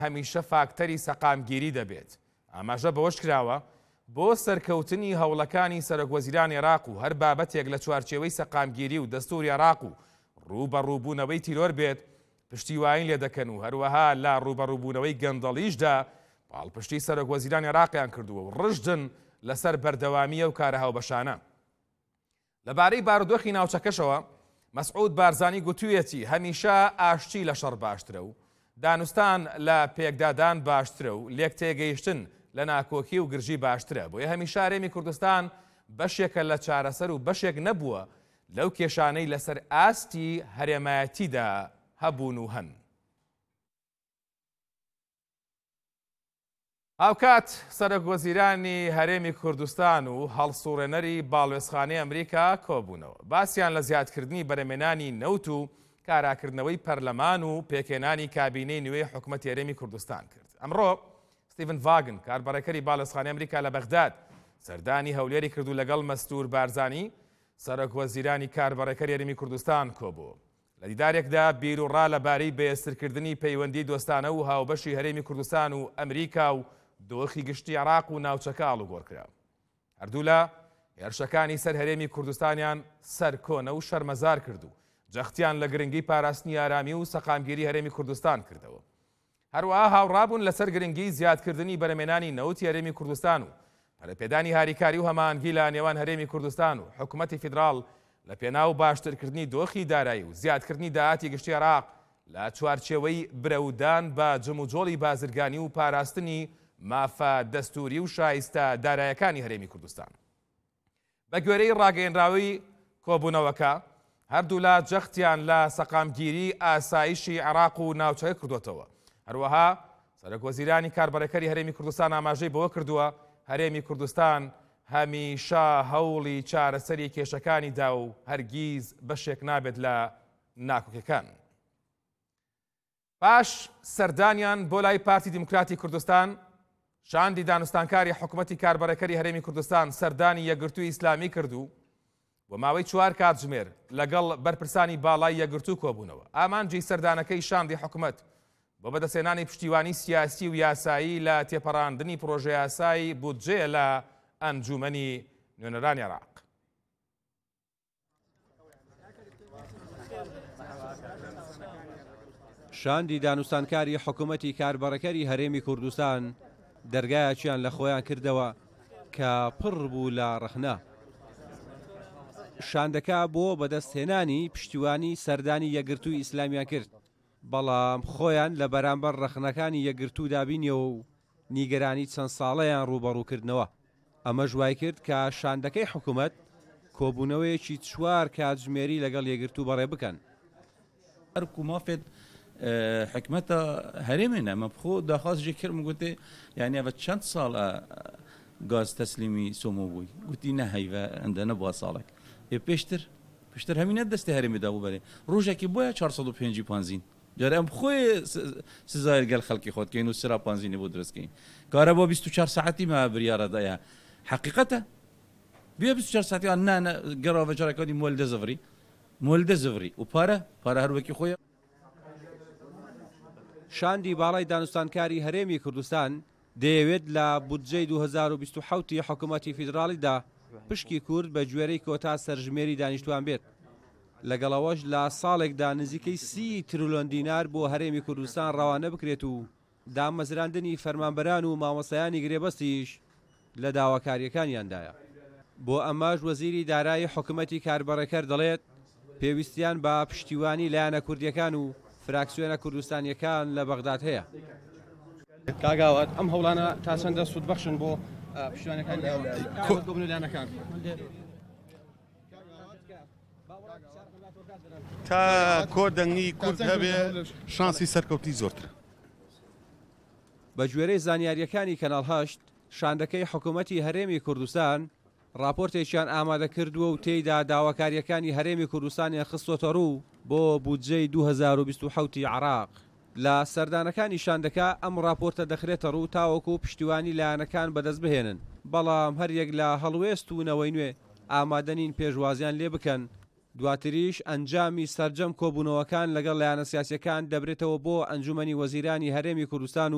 هەمیشە فاکتەری سەقامگیری دەبێت. ئاماژە بەوەش کراوە بۆ سەرکەوتنی هەوڵەکانی سەرۆکوەزیرانی عێراق و هەر بابەتێک لە چوارچێوەی سەقامگیری و دەستوری عێراق و ڕووبەڕووبوونەوەی تیرۆر بێت پشتیوانین لێ دەکەن و هەروەها لە ڕووبەڕووبوونەوەی گەندەڵیشدا پاڵپشتی سەرۆکوەزیرانی عێراقیان کردووە و ڕژدن لەسەر بەردەوامیە و کارە هاوبەشانە. لەبارەی بارودۆخی ناوچەکەشەوە مەسعود بارزانی گوتوویەتی هەمیشە ئاشتی لە شەڕ باشترە و دانوستان لە پێکدادان باشترە و لێک تێگەیشتن لە ناکۆکی و گرژی باشترە. بۆیە هەمیشە هەرێمی کوردستان بەشێکە لە چارەسەر و بەشێک نەبووە لەو کێشانەی لەسەر ئاستی هەرێمایەتیدا هەبوون و هەن. هاوکات سەرۆکوەزیرانی هەرێمی کوردستان و هەڵسوڕێنەری باڵوێزخانەی ئەمریکا کۆبوونەوە. باسییان لە زیادکردنی بەرەمێنانی نەوت و کاراکردنەوەی پەرلەمان و پێکێنانی کابینەی نوێی حکوومەتی هەرێمی کوردستان کرد. ئەمڕۆ ستیڤن ڤاگن کاربەرەکەری باڵوێزخانەی ئەمریکا لە بەغداد سەردانی هەولێری کردو لەگەڵ مەستور بارزانی سەرۆکوەزیرانی کاربەرەکەری هەرێمی کوردستان کۆبوو. لە دیدارێکدا بیرروڕا لەبارەی بەێسترکردنی پەیوەندی دۆستانە و هاوبەشی هەرێمی کوردستان و ئەمریکا و دۆخی گشتی عێراق و ناوچەکە ئاڵوگۆڕکرا. هەردوو لە هێرشەکانی سەر هەرێمی کوردستانیان سەرکۆنە و شەرمەزار کرد و جەختیان لە گرنگی پاراستنی ئارامی و سەقامگیری هەرێمی کوردستان کردەوە. هەروەها هاوڕابوون لەسەر گرنگی زیادکردنی بەرەمێنانی نەوتی هەرێمی کوردستان و پەرەپێدانی هاریکاری و هەماهەنگی لە نێوان هەرێمی کوردستان و حکوومەتی فیدراڵ لە پێناو باشترکردنی دۆخی دارایی و زیادکردنی داهاتی گشتی عێراق لە چوارچێوەی برەودان بە جموجۆڵی بازرگانی و پاراستنی مافە دەستوری و شایستە دارایەکانی هەرێمی کوردستان. بە گوێرەی ڕاگەیەنراوی کۆبوونەوەکە هەردوو لا جەختیان لە سەقامگیری ئاسایشی عێراق و ناوچەکە کردوتەوە. هەروەها سەرۆکوەزیرانی کاربەرەکەری هەرێمی کوردستان ئاماژەی بەوە کردووە هەرێمی کوردستان هەمیشە هەوڵی چارەسەری کێشەکانی دا و هەرگیز بەشێک نابێت لە ناکۆکیەکان. پاش سەردانیان بۆ لای پارتی دیموکراتی کوردستان شاندی دانوستانکاری حکوومەتی کاربەرەکەری هەرێمی کوردستان سەردانی یەکگرتووی ئیسلامی کردو و ماوەی 4 کاتژمێر لەگەڵ بەرپرسانی باڵای یەکگرتوو کۆبوونەوە. ئامانجی سەردانەکەی شاندی حکوومەت بۆ بەدەستێنانی پشتیوانی سیاسی و یاسایی لە تێپەڕاندنی پرۆژە یاسایی بودجێ لە ئەنجومەنی نوێنەرانی عێراق. شاندی دانوستانکاری حکوومەتی کاربەرەکەری هەرێمی کوردستان دەرگایەکیان لە خۆیان کردەوە کە پڕ بوو لە ڕەخنە. شاندەکە بۆ بەدەستهێنانی پشتیوانی سەردانی یەکگرتووی ئیسلامیان کرد، بەڵام خۆیان لە بەرامبەر ڕەخنەکانی یەکگرتوو دابینیەوە و نیگەرانی چەند ساڵەیان ڕوبەڕووکردنەوە. ئەمە ژوای کرد کە شاندەکەی حکوومەت کۆبوونەوەیەکی 4 کاتژمێری لەگەڵ یەکگرتوو بەڕێ بکەن. هەرکو مافێت حکومەتە هەرێمێنە ئەمە بخۆ داخوازێکی کردم گوتێ یعنی ئەوە چەند ساڵە گاز تەسلیمی سۆمۆ بووی گوتی نەهەیڤە ئەندە نەبووە ساڵێک پێشتر هەمینە دەستی هەرێمیدا بوو بەرێ ڕۆژێکی بۆیە 450 پانزین جارە ئەم خۆی سزای گەل خەڵکی خۆتکەین و سرا پانزینی بۆ دروستکەین کارە بۆ 24 ساعتی ما بریارەدایە حقیقەتە بێ 24 ساعتیان نانە گەڕاوە جارەکانی مۆلدە زڤری و پارە هەروەکی خۆیە. شاندی باڵای دانوستانکاری هەرێمی کوردستان دەیەوێت لە بودجەی 2027 حکوومەتی فیدراڵیدا پشکی کورد بە گوێرەی کۆتا سەرژمێری دانیشتوان بێت. لەگەڵەوەش لە ساڵێکدا نزیکەی 30 تریلیۆن دینار بۆ هەرێمی کوردستان ڕەوانە بکرێت و دامەزراندنی فەرمانبەران و مامۆستایانی گرێبەستیش لە داواکاریەکانیاندایە. بۆ ئەمەش وەزیری دارایی حکوومەتی کاربەرەکەر دەڵێت پێویستیان بە پشتیوانی لایەنە کوردیەکان و فراکسیۆنە کوردستانیەکان لە بەغداد هەیە. کاگاوات ئەم هەوڵانە تا چەندە سوودبەخشن بۆ پشتیوانەکان لایەنەکان تا کۆدەنگی کورد هەبێ شانسی سەرکەوتی زۆرتر. بە گوێرەی زانیاریەکانی کەناڵ 8 شاندەکەی حکوومەتی هەرێمی کوردستان راپۆرتێکیان ئامادە کردووە و تێیدا داواکاریەکانی هەرێمی کوردستانیان خستۆتە ڕوو بۆ بودجەی 2027 عێراق. لە سەردانەکانی شاندەکە ئەم راپۆرتە دەخرێتە ڕوو تاوەکو پشتیوانی لایەنەکان بەدەست بهێنن، بەڵام هەریەک لە هەڵوێستونەوەی نوێ ئامادەنین پێشوازیان لێ بکەن. دواتریش ئەنجامی سەرجەم کۆبوونەوەکان لەگەڵ لایەنە سیاسیەکان دەبرێتەوە بۆ ئەنجومەنی وەزیرانی هەرێمی کوردستان و